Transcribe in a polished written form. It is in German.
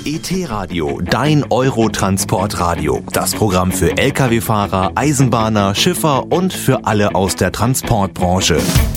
ET-Radio, dein Eurotransportradio. Das Programm für Lkw-Fahrer, Eisenbahner, Schiffer und für alle aus der Transportbranche.